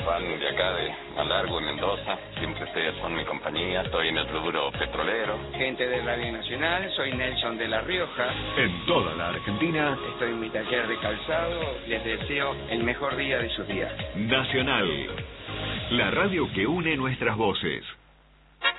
fan de acá de Alargo, en Mendoza. Siempre ustedes son mi compañía. Estoy en el rubro petrolero. Gente de Radio Nacional, soy Nelson de La Rioja. En toda la Argentina. Estoy en mi taller de calzado. Les deseo el mejor día de sus días. Nacional, la radio que une nuestras voces.